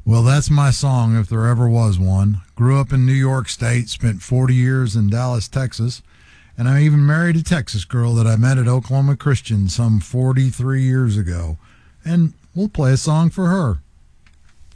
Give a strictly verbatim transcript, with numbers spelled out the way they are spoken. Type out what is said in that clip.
Well, that's my song if there ever was one. Grew up in New York State, spent forty years in Dallas, Texas, and I even married a Texas girl that I met at Oklahoma Christian some forty-three years ago. And we'll play a song for her.